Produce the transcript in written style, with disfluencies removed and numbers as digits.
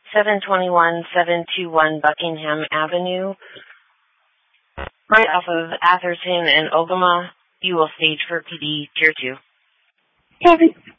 721-721 Buckingham Avenue, right off of Atherton and Ogama. You will stage for PD Tier 2. Copy.